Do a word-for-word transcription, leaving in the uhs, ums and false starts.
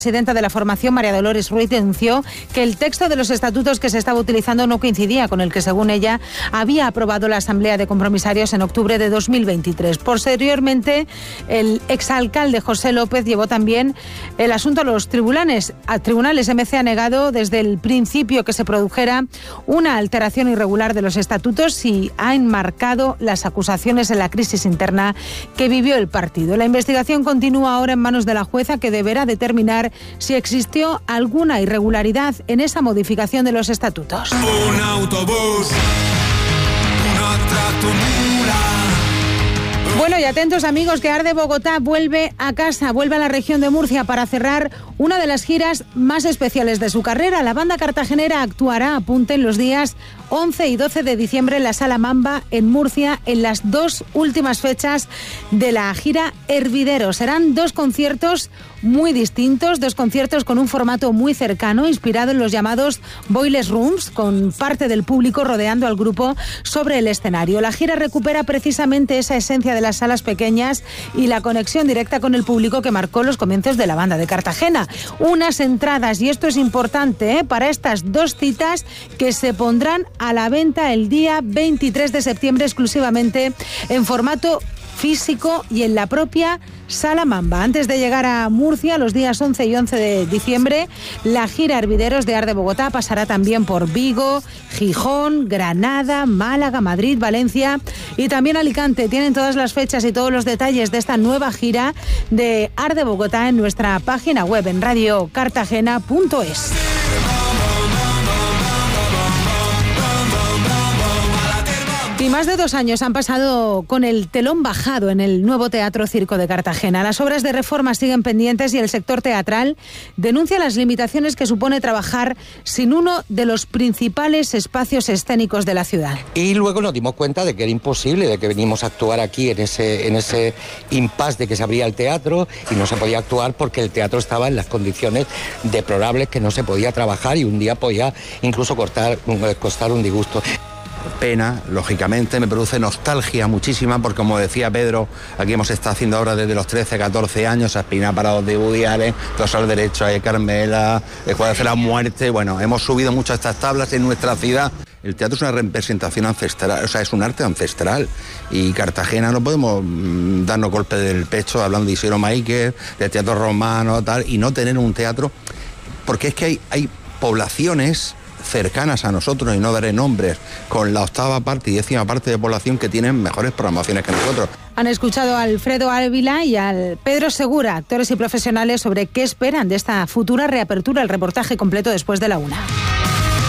La presidenta de la formación, María Dolores Ruiz, denunció que el texto de los estatutos que se estaba utilizando no coincidía con el que, según ella, había aprobado la Asamblea de Compromisarios en octubre de dos mil veintitrés. Posteriormente, el exalcalde José López llevó también el asunto a los tribunales. A tribunales M C ha negado desde el principio que se produjera una alteración irregular de los estatutos y ha enmarcado las acusaciones en la crisis interna que vivió el partido. La investigación continúa ahora en manos de la jueza, que deberá determinar si existió alguna irregularidad en esa modificación de los estatutos. Un autobús, una tractomula. Bueno, y atentos amigos, que Arde Bogotá vuelve a casa, vuelve a la región de Murcia para cerrar una de las giras más especiales de su carrera. La banda cartagenera actuará, apunten, los días once y doce de diciembre en la Sala Mamba en Murcia, en las dos últimas fechas de la gira Hervidero. Serán dos conciertos muy distintos, dos conciertos con un formato muy cercano, inspirado en los llamados Boiler Rooms, con parte del público rodeando al grupo sobre el escenario. La gira recupera precisamente esa esencia de las salas pequeñas y la conexión directa con el público que marcó los comienzos de la banda de Cartagena. Unas entradas, y esto es importante, ¿eh?, para estas dos citas que se pondrán a la venta el día veintitrés de septiembre exclusivamente en formato físico y en la propia Sala Mamba. Antes de llegar a Murcia, los días once y once de diciembre, la gira Hervideros de Arde Bogotá pasará también por Vigo, Gijón, Granada, Málaga, Madrid, Valencia y también Alicante. Tienen todas las fechas y todos los detalles de esta nueva gira de Arde Bogotá en nuestra página web en radio cartagena punto es. Y más de dos años han pasado con el telón bajado en el nuevo Teatro Circo de Cartagena. Las obras de reforma siguen pendientes y el sector teatral denuncia las limitaciones que supone trabajar sin uno de los principales espacios escénicos de la ciudad. Y luego nos dimos cuenta de que era imposible, de que venimos a actuar aquí en ese, en ese impasse de que se abría el teatro y no se podía actuar porque el teatro estaba en las condiciones deplorables que no se podía trabajar y un día podía incluso cortar, costar un disgusto. Pena, lógicamente, me produce nostalgia muchísima, porque como decía Pedro, aquí hemos estado haciendo obras desde los trece, catorce años, Espina Parados de Woody Allen, Dos al Derecho, de Carmela, Escuadra de la Muerte. Bueno, hemos subido mucho a estas tablas en nuestra ciudad. El teatro es una representación ancestral, o sea, es un arte ancestral, y Cartagena no podemos mmm, darnos golpes del pecho hablando de Isidro Máiquez, de teatro romano, tal, y no tener un teatro, porque es que hay, hay poblaciones cercanas a nosotros, y no daré nombres, con la octava parte y décima parte de población que tienen mejores programaciones que nosotros. Han escuchado a Alfredo Ávila y al Pedro Segura, actores y profesionales, sobre qué esperan de esta futura reapertura. El reportaje completo después de la una.